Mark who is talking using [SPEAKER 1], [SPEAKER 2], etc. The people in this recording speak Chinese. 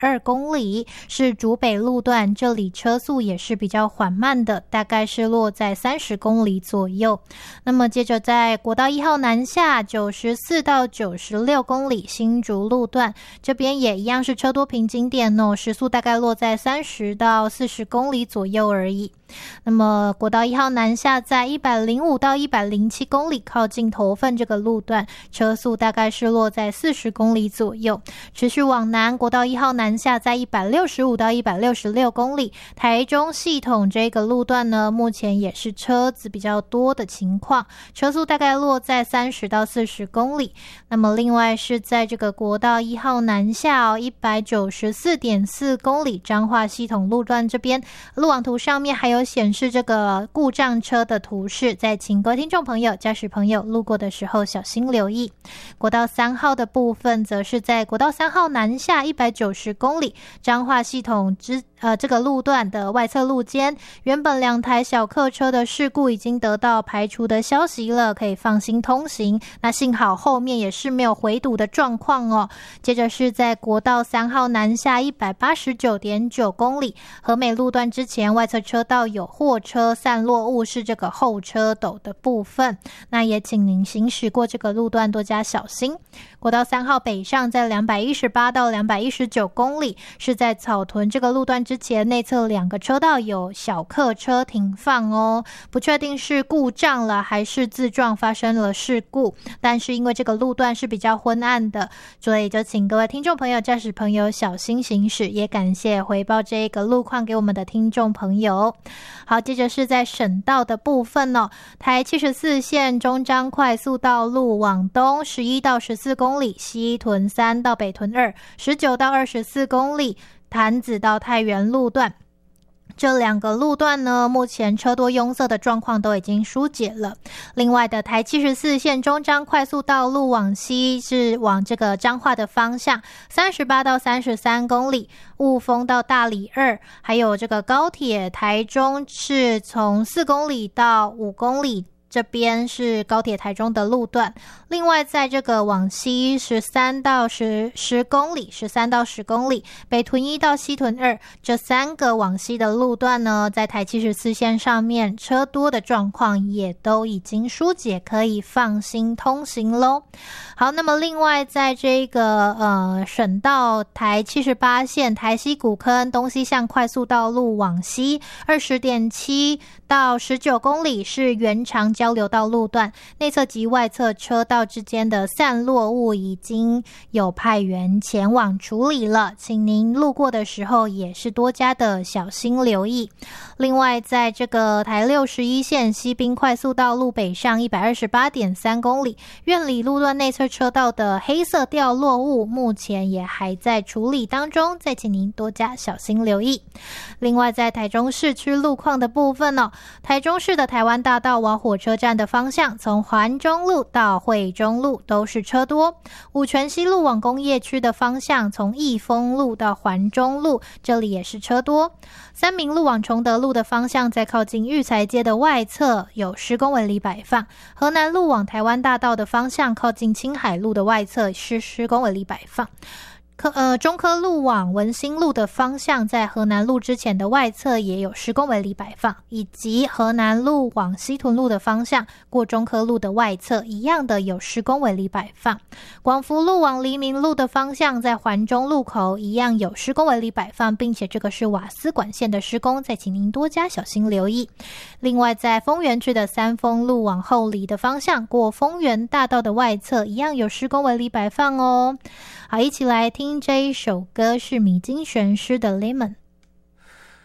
[SPEAKER 1] 2公里，是竹北路段，这里车速也是比较缓慢的，大概是落在30公里左右。那么接着在国道1号南下94到96公里新竹路段，这边也一样是车多平景点哦，时速大概落在30到40公里左右而已。那么国道1号南下在105到107公里，靠近头份这个路段，车速大概是落在40公里左右。持续往南，国道1号南下在165到166公里，台中系统这个路段呢，目前也是车子比较多的情况，车速大概落在30到40公里。那么另外是在这个国道1号南下194.4公里彰化系统路段这边，路网图上面还有显示这个故障车的图示，再请各位听众朋友、驾驶朋友路过的时候小心留意。国道3号的部分则是在国道3号南下190公里，彰化系统这个路段的外侧路肩，原本2台小客车的事故已经得到排除的消息了，可以放心通行。那幸好后面也是没有回堵的状况哦。接着是在国道3号南下189.9公里，和美路段之前外侧车道有货车散落物，是这个后车斗的部分，那也请您行驶过这个路段多加小心。国道3号北上在218到219公里，是在草屯这个路段之前内侧2个车道有小客车停放哦，不确定是故障了还是自撞发生了事故，但是因为这个路段是比较昏暗的，所以就请各位听众朋友、驾驶朋友小心行驶，也感谢回报这个路况给我们的听众朋友。好，接着是在省道的部分哦，台74线中彰快速道路往东11到14公里，西屯3到北屯2 19到24公里，潭子到太原路段，这2个路段呢，目前车多拥塞的状况都已经疏解了。另外的台74线中彰快速道路往西是往这个彰化的方向38到33公里，雾峰到大里2，还有这个高铁台中是从4公里到5公里，这边是高铁台中的路段。另外在这个往西13到10公里13到10公里，北屯1到西屯2，这3个往西的路段呢，在台74线上面车多的状况也都已经疏解，可以放心通行咯。好，那么另外在这个省道台78线台西古坑东西向快速道路往西 20.7到19公里，是原长交流道路段，内侧及外侧车道之间的散落物已经有派员前往处理了，请您路过的时候也是多加的小心留意。另外在这个台61线西滨快速道路北上 128.3 公里，苑里路段内侧车道的黑色掉落物目前也还在处理当中，再请您多加小心留意。另外在台中市区路况的部分哦，台中市的台湾大道往火车站的方向，从环中路到惠中路都是车多。五权西路往工业区的方向，从义丰路到环中路，这里也是车多。三民路往崇德路的方向，在靠近育才街的外侧有施工围篱摆放。河南路往台湾大道的方向，靠近青海路的外侧是施工围篱摆放。中科路往文心路的方向，在河南路之前的外侧也有施工围篱摆放，以及河南路往西屯路的方向，过中科路的外侧一样的有施工围篱摆放。广福路往黎明路的方向，在环中路口一样有施工围篱摆放，并且这个是瓦斯管线的施工，再请您多加小心留意。另外在丰原区的三丰路往后里的方向，过丰原大道的外侧一样有施工围篱摆放哦。好，一起来听这一首歌，是米津玄师的 Lemon。